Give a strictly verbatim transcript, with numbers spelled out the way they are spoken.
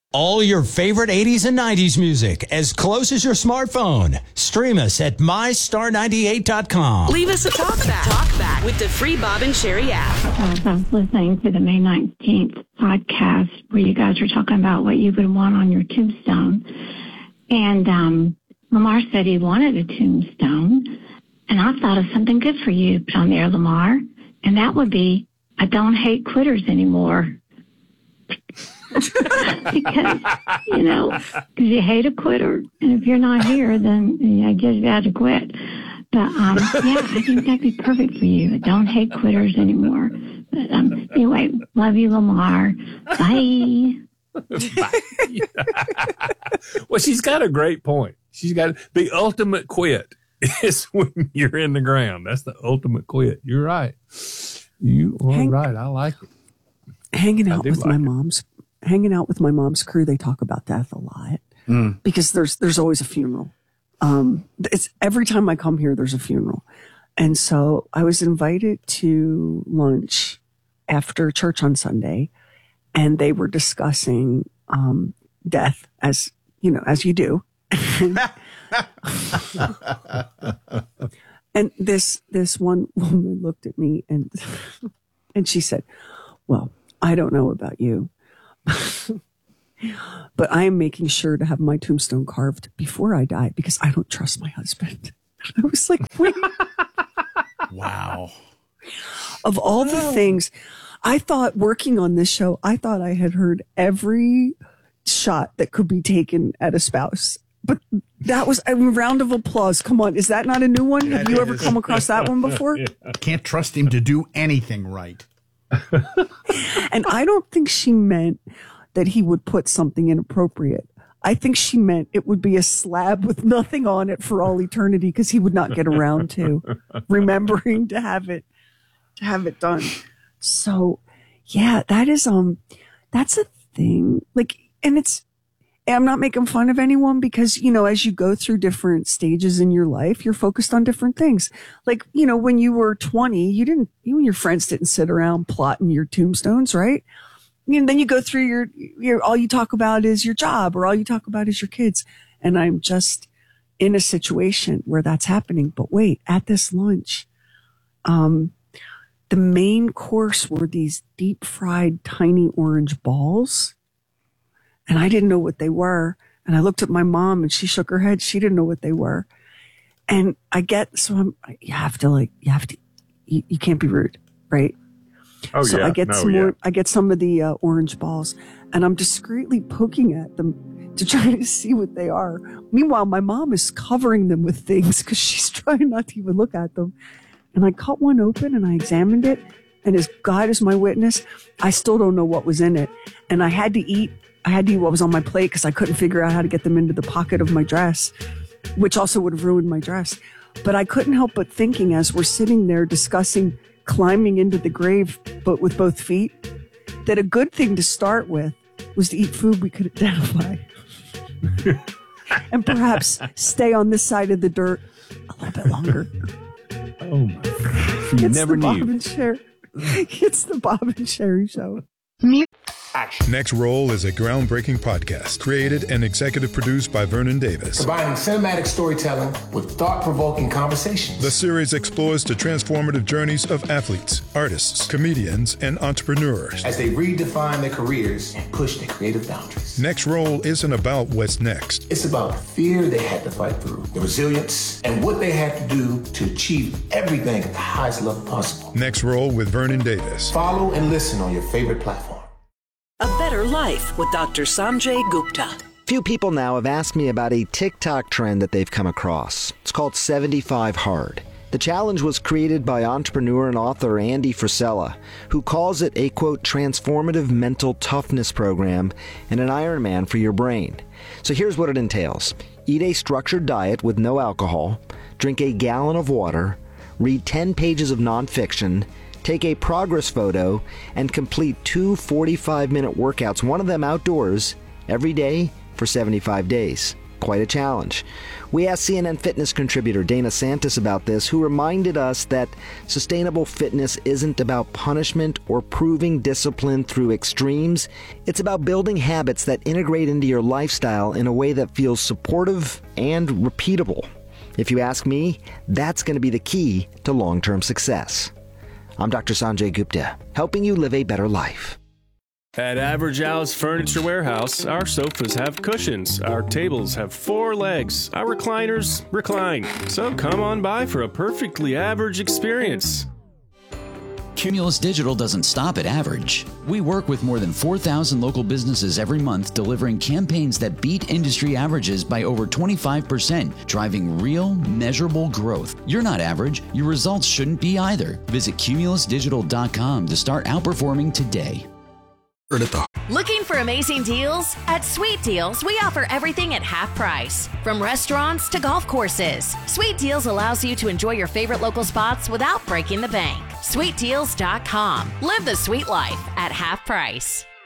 All your favorite eighties and nineties music as close as your smartphone. Stream us at my star ninety-eight dot com. Leave us a talk back. Talk back with the free Bob and Sherry app. I was listening to the May nineteenth podcast where you guys were talking about what you would want on your tombstone. And um, Lamar said he wanted a tombstone. And I thought of something good for you to put on there, Lamar. And that would be, I don't hate quitters anymore. Because, you know, because you hate a quitter. And if you're not here, then I guess you have to quit. But, um, yeah, I think that'd be perfect for you. I don't hate quitters anymore. But um, anyway, love you, Lamar. Bye. Bye. Well, she's got a great point. She's got the ultimate quit is when you're in the ground. That's the ultimate quit. You're right. You are Hang- right. I like it. Hanging out with like my it. mom's, hanging out with my mom's crew, they talk about death a lot Mm. because there's there's always a funeral. Um, it's every time I come here, there's a funeral, and so I was invited to lunch after church on Sunday, and they were discussing um, death as you know as you do. And this this one woman looked at me and and she said, "Well, I don't know about you, but I am making sure to have my tombstone carved before I die because I don't trust my husband." I was like, wait. Wow. Of all the things, I thought working on this show, I thought I had heard every shot that could be taken at a spouse. But that was a round of applause. Come on. Is that not a new one? Have you ever come across that one before? Yeah. Can't trust him to do anything right. And I don't think she meant that he would put something inappropriate. I think she meant it would be a slab with nothing on it for all eternity because he would not get around to remembering to have it, to have it done. So yeah, that is, um, that's a thing. Like, and it's, I'm not making fun of anyone because, you know, as you go through different stages in your life, you're focused on different things. Like, you know, when you were twenty, you didn't, you and your friends didn't sit around plotting your tombstones, right? And then you go through your, your, all you talk about is your job or all you talk about is your kids. And I'm just in a situation where that's happening. But wait, at this lunch, um, the main course were these deep fried tiny orange balls. And I didn't know what they were. And I looked at my mom and she shook her head. She didn't know what they were. And I get, so I'm, you have to like, you have to, you, you can't be rude, right? Oh, so yeah. I get no, some yeah. more, I get some of the uh, orange balls and I'm discreetly poking at them to try to see what they are. Meanwhile, my mom is covering them with things because she's trying not to even look at them. And I cut one open and I examined it. And as God is my witness, I still don't know what was in it. And I had to eat I had to eat what was on my plate because I couldn't figure out how to get them into the pocket of my dress, which also would have ruined my dress. But I couldn't help but thinking as we're sitting there discussing climbing into the grave, but with both feet, that a good thing to start with was to eat food we could identify. And perhaps stay on this side of the dirt a little bit longer. Oh, my God. You it's never the knew. Bob and Sherry. It's the Bob and Sherry Show. Next Roll is a groundbreaking podcast created and executive produced by Vernon Davis. Combining cinematic storytelling with thought-provoking conversations. The series explores the transformative journeys of athletes, artists, comedians, and entrepreneurs as they redefine their careers and push their creative boundaries. Next Roll isn't about what's next. It's about the fear they had to fight through, the resilience, and what they had to do to achieve everything at the highest level possible. Next Roll with Vernon Davis. Follow and listen on your favorite platform. A Better Life with Doctor Sanjay Gupta. Few people now have asked me about a TikTok trend that they've come across. It's called seventy-five hard. The challenge was created by entrepreneur and author Andy Frisella, who calls it a, quote, transformative mental toughness program and an Ironman for your brain. So here's what it entails. Eat a structured diet with no alcohol, drink a gallon of water, read ten pages of nonfiction, take a progress photo, and complete two forty-five minute workouts, one of them outdoors, every day for seventy-five days. quite a challenge. We asked C N N Fitness contributor Dana Santis about this, who reminded us that sustainable fitness isn't about punishment or proving discipline through extremes. It's about building habits that integrate into your lifestyle in a way that feels supportive and repeatable. If you ask me, that's going to be the key to long-term success. I'm Doctor Sanjay Gupta, helping you live a better life. At Average Al's Furniture Warehouse, our sofas have cushions, our tables have four legs, our recliners recline. So come on by for a perfectly average experience. Cumulus Digital doesn't stop at average. We work with more than four thousand local businesses every month, delivering campaigns that beat industry averages by over twenty-five percent, driving real, measurable growth. You're not average. Your results shouldn't be either. Visit cumulus digital dot com to start outperforming today. Looking for amazing deals? At Sweet Deals, we offer everything at half price. From restaurants to golf courses, Sweet Deals allows you to enjoy your favorite local spots without breaking the bank. sweet deals dot com. Live the sweet life at half price.